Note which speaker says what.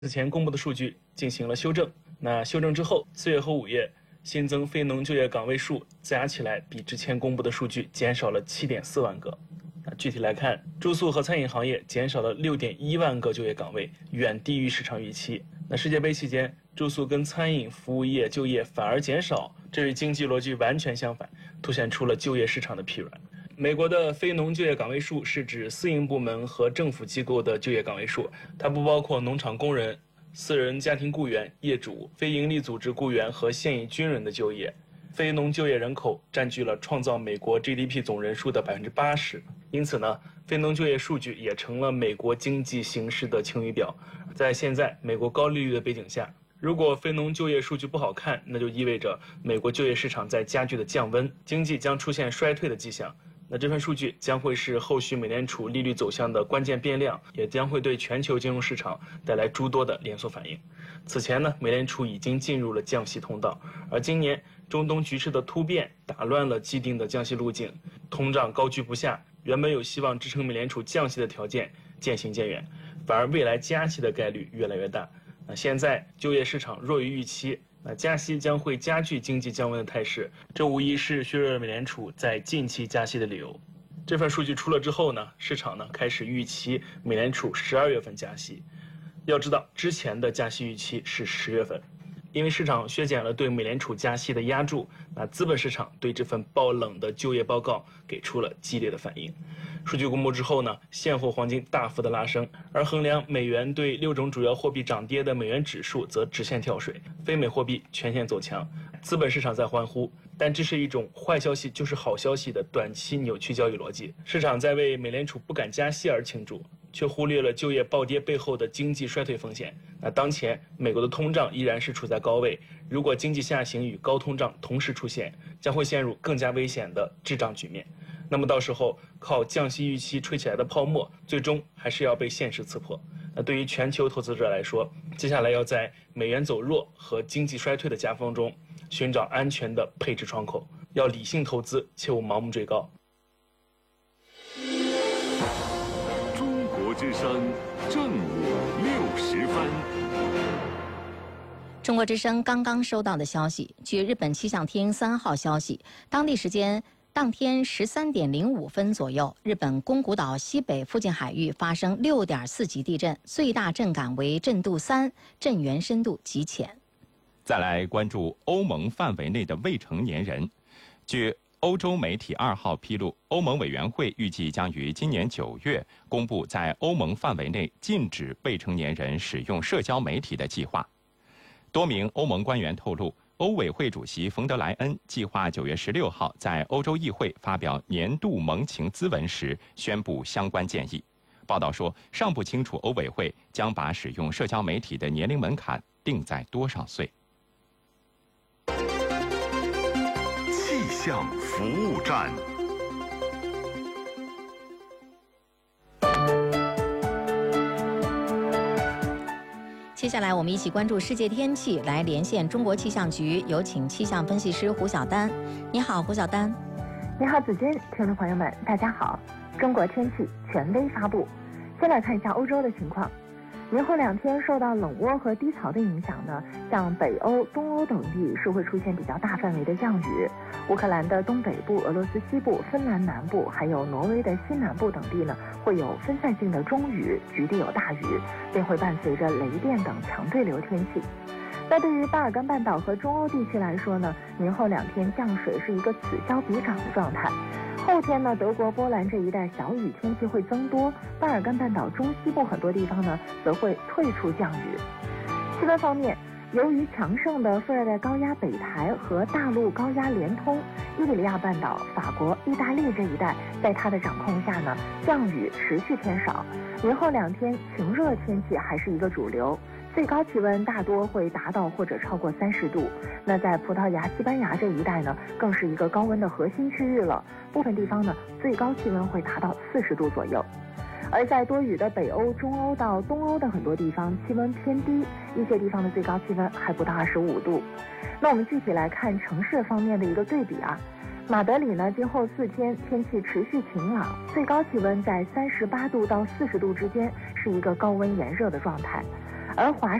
Speaker 1: 此前公布的数据进行了修正。那修正之后，4月和5月新增非农就业岗位数加起来比之前公布的数据减少了7.4万个。那具体来看，住宿和餐饮行业减少了6.1万个就业岗位，远低于市场预期。那世界杯期间，住宿跟餐饮服务业就业反而减少，这与经济逻辑完全相反，凸显出了就业市场的疲软。美国的非农就业岗位数是指私营部门和政府机构的就业岗位数，它不包括农场工人、私人家庭雇员、业主、非营利组织雇员和现役军人的就业。非农就业人口占据了创造美国 GDP 总人数的80%，因此呢，非农就业数据也成了美国经济形势的晴雨表。在现在美国高利率的背景下，如果非农就业数据不好看，那就意味着美国就业市场在加剧的降温，经济将出现衰退的迹象。那这份数据将会是后续美联储利率走向的关键变量，也将会对全球金融市场带来诸多的连锁反应。此前呢，美联储已经进入了降息通道，而今年中东局势的突变打乱了既定的降息路径，通胀高居不下，原本有希望支撑美联储降息的条件渐行渐远，反而未来加息的概率越来越大。那现在就业市场弱于预期，那加息将会加剧经济降温的态势，这无疑是削弱美联储在近期加息的理由。这份数据出了之后呢，市场呢开始预期美联储12月份加息。要知道，之前的加息预期是10月份，因为市场削减了对美联储加息的压注，那资本市场对这份爆冷的就业报告给出了激烈的反应。数据公布之后呢，现货黄金大幅的拉升，而衡量美元对6种主要货币涨跌的美元指数则直线跳水，非美货币全线走强，资本市场在欢呼。但这是一种坏消息就是好消息的短期扭曲交易逻辑，市场在为美联储不敢加息而庆祝，却忽略了就业暴跌背后的经济衰退风险。那当前美国的通胀依然是处在高位，如果经济下行与高通胀同时出现，将会陷入更加危险的滞胀局面。那么到时候靠降息预期吹起来的泡沫，最终还是要被现实刺破。那对于全球投资者来说，接下来要在美元走弱和经济衰退的夹缝中寻找安全的配置窗口，要理性投资，切勿盲目追高。
Speaker 2: 中国之声正午60分。
Speaker 3: 中国之声刚刚收到的消息，据日本气象厅3号消息，当地时间当天13点05分左右，日本宫古岛西北附近海域发生6.4级地震，最大震感为震度3，震源深度极浅。
Speaker 4: 再来关注欧盟范围内的未成年人。据欧洲媒体2号披露，欧盟委员会预计将于今年9月公布在欧盟范围内禁止未成年人使用社交媒体的计划。多名欧盟官员透露，欧委会主席冯德莱恩计划9月16号在欧洲议会发表年度盟情咨文时宣布相关建议。报道说，尚不清楚欧委会将把使用社交媒体的年龄门槛定在多少岁。
Speaker 2: 气象服务站。
Speaker 3: 接下来我们一起关注世界天气，来连线中国气象局，有请气象分析师胡晓丹。你好，胡晓丹。
Speaker 5: 你好，子君，听众朋友们，大家好。中国天气权威发布。先来看一下欧洲的情况。明后2天受到冷涡和低槽的影响呢，像北欧、东欧等地是会出现比较大范围的降雨。乌克兰的东北部、俄罗斯西部、芬兰南部，还有挪威的西南部等地呢，会有分散性的中雨，局地有大雨，并会伴随着雷电等强对流天气。那对于巴尔干半岛和中欧地区来说呢，明后2天降水是一个此消彼长的状态。后天呢，德国、波兰这一带小雨天气会增多，巴尔干半岛中西部很多地方呢，则会退出降雨。气温方面，由于强盛的副热带高压北抬和大陆高压连通，伊比利亚半岛、法国、意大利这一带，在它的掌控下呢，降雨持续偏少。明后2天晴热天气还是一个主流。最高气温大多会达到或者超过30度。那在葡萄牙、西班牙这一带呢，更是一个高温的核心区域了。部分地方呢，最高气温会达到40度左右。而在多雨的北欧、中欧到东欧的很多地方，气温偏低，一些地方的最高气温还不到25度。那我们具体来看城市方面的一个对比啊。马德里呢，今后4天天气持续晴朗，最高气温在38度到40度之间，是一个高温炎热的状态。 而华